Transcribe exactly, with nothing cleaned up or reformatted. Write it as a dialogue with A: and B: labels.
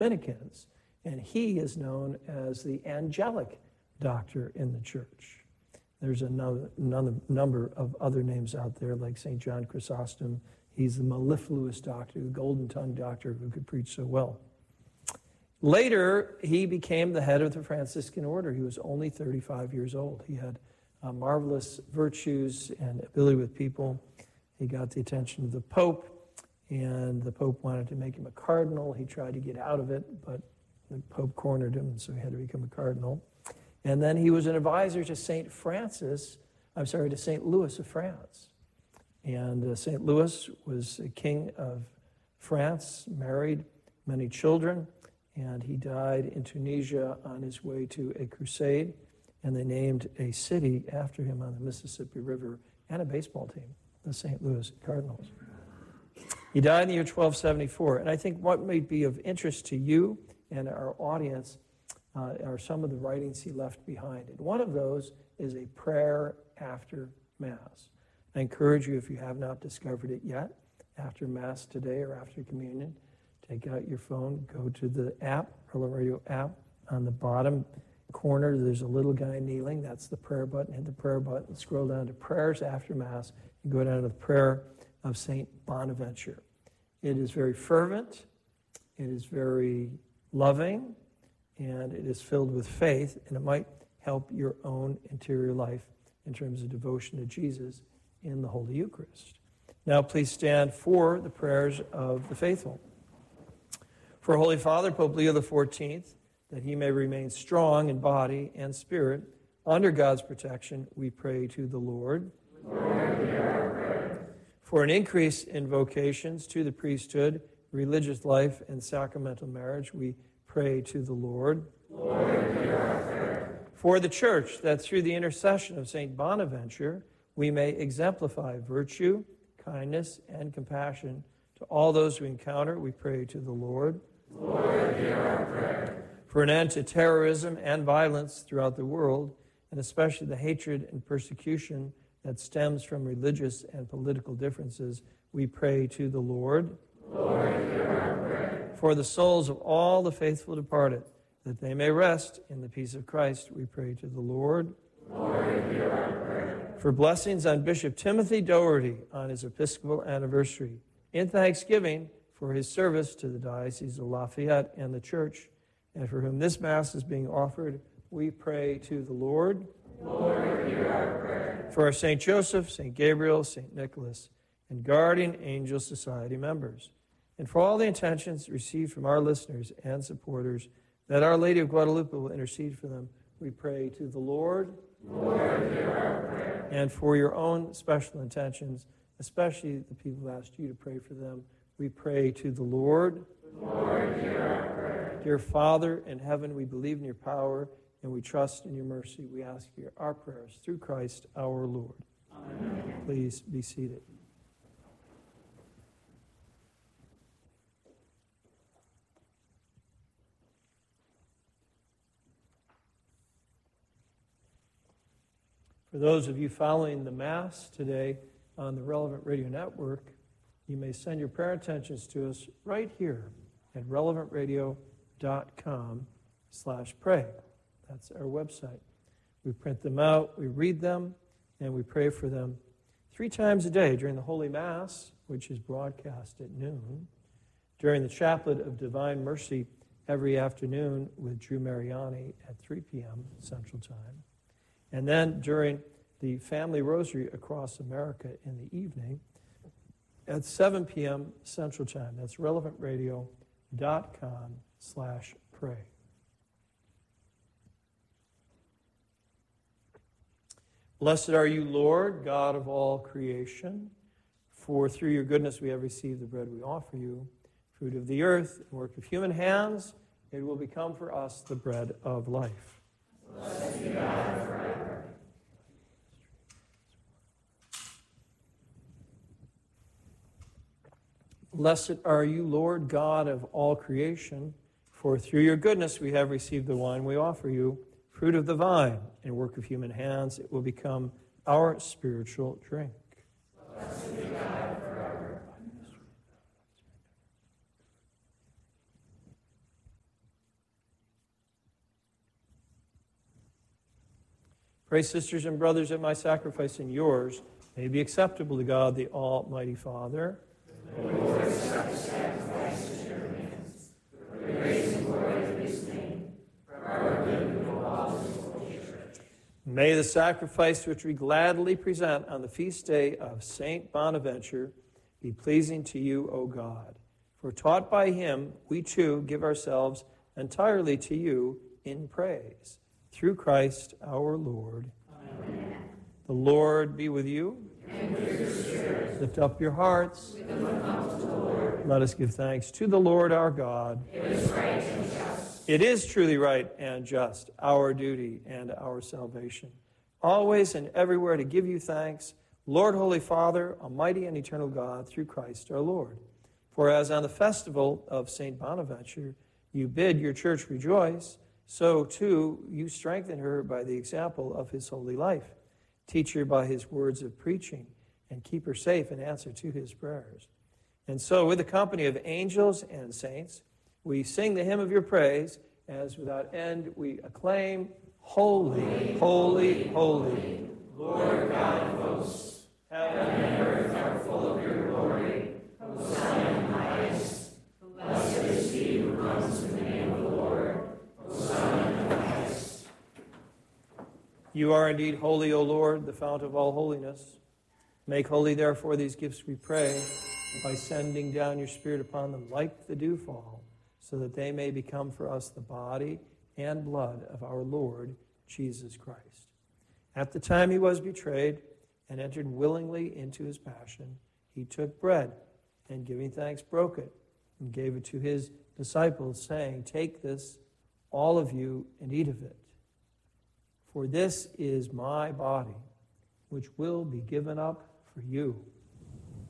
A: Dominicans, and he is known as the angelic doctor in the church. There's another, another number of other names out there, like Saint John Chrysostom. He's the mellifluous doctor, the golden-tongued doctor who could preach so well. Later, he became the head of the Franciscan order. He was only thirty-five years old. He had uh, marvelous virtues and ability with people. He got the attention of the Pope, and the Pope wanted to make him a cardinal. He tried to get out of it, but the Pope cornered him, so he had to become a cardinal. And then he was an advisor to Saint Francis, I'm sorry, to Saint Louis of France. And uh, Saint Louis was a king of France, married many children, and he died in Tunisia on his way to a crusade, and they named a city after him on the Mississippi River and a baseball team, the Saint Louis Cardinals. He died in the year twelve seventy-four, and I think what may be of interest to you and our audience uh, are some of the writings he left behind. And one of those is a prayer after Mass. I encourage you, if you have not discovered it yet, after Mass today or after communion, take out your phone, go to the app, Relevant Radio app. On the bottom corner, there's a little guy kneeling. That's the prayer button. Hit the prayer button, scroll down to Prayers After Mass, and go down to the prayer of Saint Bonaventure. It is very fervent, it is very loving, and it is filled with faith, and it might help your own interior life in terms of devotion to Jesus in the Holy Eucharist. Now please stand for the prayers of the faithful. For Holy Father, Pope Leo the fourteenth, that he may remain strong in body and spirit, under God's protection, we pray to the Lord.
B: Lord, hear our prayer.
A: For an increase in vocations to the priesthood, religious life, and sacramental marriage, we pray to the Lord.
B: Lord, hear our prayer.
A: For the Church, that through the intercession of Saint Bonaventure, we may exemplify virtue, kindness, and compassion to all those we encounter, we pray to the Lord.
B: Lord, hear our prayer.
A: For an end to terrorism and violence throughout the world, and especially the hatred and persecution that stems from religious and political differences, we pray to the Lord.
B: Lord, hear our prayer.
A: For the souls of all the faithful departed, that they may rest in the peace of Christ, we pray to the Lord.
B: Lord, hear our prayer.
A: For blessings on Bishop Timothy Doherty on his episcopal anniversary, in thanksgiving for his service to the Diocese of Lafayette and the Church, and for whom this Mass is being offered, we pray to the Lord.
B: Lord, hear our prayer.
A: For our Saint Joseph, Saint Gabriel, Saint Nicholas, and Guardian Angel Society members, and for all the intentions received from our listeners and supporters, that Our Lady of Guadalupe will intercede for them, we pray to the Lord.
B: Lord, hear our prayer.
A: And for your own special intentions, especially the people who asked you to pray for them, we pray to the Lord.
B: Lord, hear our prayer.
A: Dear Father in heaven, we believe in your power and we trust in your mercy. We ask you our prayers through Christ our Lord.
B: Amen.
A: Please be seated. For those of you following the Mass today on the Relevant Radio Network, you may send your prayer intentions to us right here at relevant radio dot com slash pray. That's our website. We print them out, we read them, and we pray for them three times a day during the Holy Mass, which is broadcast at noon, during the Chaplet of Divine Mercy every afternoon with Drew Mariani at three p.m. Central Time, and then during the Family Rosary across America in the evening at seven p.m. Central Time. That's relevant radio dot com slash pray. Blessed are you, Lord, God of all creation, for through your goodness we have received the bread we offer you, fruit of the earth and work of human hands. It will become for us the bread of life.
B: Blessed be God forever.
A: Blessed are you, Lord, God of all creation, for through your goodness we have received the wine we offer you, fruit of the vine and work of human hands. It will become our spiritual drink.
B: Blessed be God forever.
A: Pray, sisters and brothers, that my sacrifice and yours may be acceptable to God, the Almighty Father.
B: The Lord accept the sacrifice at your hands, for the praise and glory of his name, for our good and of all his holy church.
A: May the sacrifice which we gladly present on the feast day of Saint Bonaventure be pleasing to you, O God. For taught by him, we too give ourselves entirely to you in praise. Through Christ our Lord.
B: Amen.
A: The Lord be with you.
B: And with your spirit.
A: Lift up your hearts.
B: We lift up to the Lord.
A: Let us give thanks to the Lord our God.
B: It is right and just.
A: It is truly right and just, our duty and our salvation, always and everywhere to give you thanks, Lord, Holy Father, Almighty and eternal God, through Christ our Lord. For as on the festival of Saint Bonaventure you bid your church rejoice, so too you strengthen her by the example of his holy life. Teach her by his words of preaching, and keep her safe in answer to his prayers. And so, with the company of angels and saints, we sing the hymn of your praise, as without end we acclaim, Holy, holy, holy,
B: Lord God of hosts, heaven and earth are full of your glory. Hosanna in the highest. Blessed is he who comes in the name of the Lord. Hosanna in the highest.
A: You are indeed holy, O Lord, the fount of all holiness. Make holy, therefore, these gifts, we pray, by sending down your Spirit upon them like the dewfall, so that they may become for us the body and blood of our Lord Jesus Christ. At the time he was betrayed and entered willingly into his passion, he took bread and, giving thanks, broke it and gave it to his disciples, saying, "Take this, all of you, and eat of it. For this is my body, which will be given up for you."